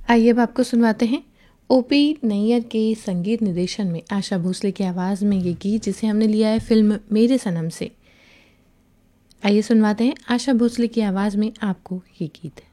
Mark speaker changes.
Speaker 1: आइए अब आपको सुनवाते हैं ओपी नैयर के संगीत निर्देशन में आशा भोसले की आवाज़ में ये गीत, जिसे हमने लिया है फिल्म मेरे सनम से। आइए सुनवाते हैं आशा भोसले की आवाज़ में आपको ये गीत।